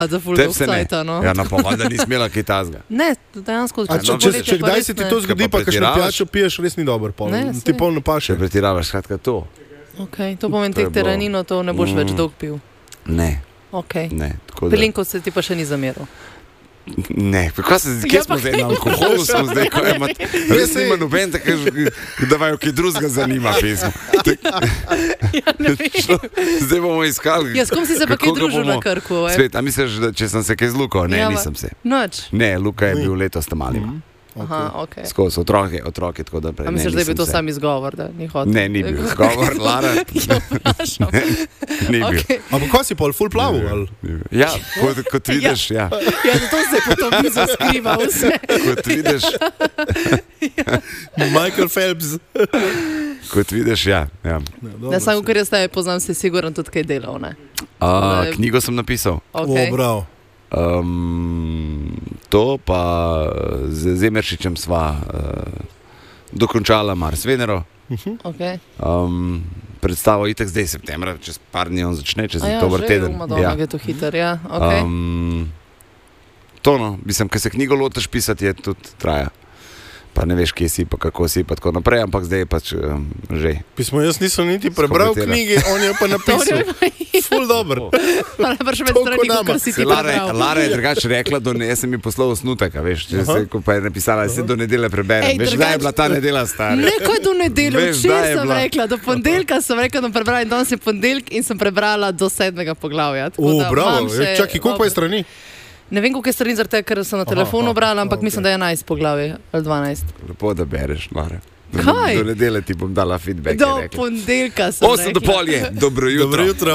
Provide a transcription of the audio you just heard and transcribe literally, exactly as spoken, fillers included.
za ful dolg cajta, no. Ja, no pa valjda ni smela kaj tazga. Ne, dejansko. A če, če, če kdaj se ti to zgodi, pa kakšno pijačo piješ, res ni dober pol. Ne, Ti pol ne paše. Če pretiravaš, skratka to. Ok, to pomeni To je teh teranino, to ne boš Mm. več dolg pil. Ne, Ok. ne. Tako da, Pelinko se ti pa še ni zameril. ne, pa kaj se, kje Ja, smo pa zdaj, kaj? na alkoholu smo zdaj, ko ima, res nima noben, tako da vajo, kaj drugega zanima pesem. Ja, ne vem. Zdaj bomo iskali. Ja, s kom si se pa kako kaj ga družil bomo- na Krku? eh? Svet, a misliš, da če sem se kaj z Luko? Ne, Ja, ma- nisem se. Noč. Ne, Luka je bil letos tam malima. Aha, ok. Skozi otroke, otroke, tako da prej. A ne, misliš, da je bil nisem to se. sam izgovor, da ni hotel? Ne, ni bil izgovor, Lara. Ja, vprašam. Ni bil. Ok. Ampak kaj si pol, ful plavu, ali? Ja, kot, kot vidiš, ja. Ja, zato se je potom mizo skriva vse. Kot vidiš, Michael Phelps. kot vidiš, ja. ja. Ne, samo ker jaz te poznam, si siguran tudi kaj delal, ne? A, Ne. knjigo sem napisal. O, Ok. bravo. Um, to pa z Zemeršičem sva uh, dokončala Mars Venero. Ok. Um, predstavo itek zdaj septembra, čez par dni on začne, čez A ja, dober že, teden. v Madonna je to hiter, ja. Ok. Um, to no, mislim, ker se knjigo lotiš pisati, je tudi traja. Pa ne veš, kje si, pa kako si, pa tako naprej, ampak zdaj je pač um, že. Pismo, jaz nisem niti prebral Skompletira. knjige, on je pa napisal. Ful dober. Najbrž več Toliko strani, nama. kot si ti Se Lara, je- prebral. Lara je drugače rekla, da ne, jaz sem mi poslal osnutek, a veš, če Aha. se, ko pa je napisala, da se do nedelje preberem. Ej, Veš, drugače- kdaj je bila ta nedelja stara? Ne, ko je do nedelje, Veš, včeraj kdaj je sem bila? rekla, do ponedeljka sem rekla, da bom prebrala in danes je ponedeljek in sem prebrala do sedmega poglavja. tako O, da bravo. imam še- Čakaj, koliko je strani? Ne vem, koliko je strani, zaradi tega, ker sem na telefonu aha, brala, ampak ok. mislim, da je enajst poglavij ali dvanajst. Lepo, da bereš, Lara. Do- Kaj? Do nedelje ti bom dala feedback. je Do rekla. ponedeljka sem Osem do rekla. pol je, dobro jutro. Dobro jutro.